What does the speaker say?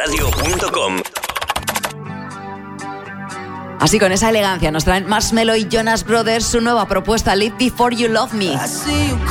viajeradio.com. Así, con esa elegancia nos traen Marshmello y Jonas Brothers su nueva propuesta, Live Before You Love Me.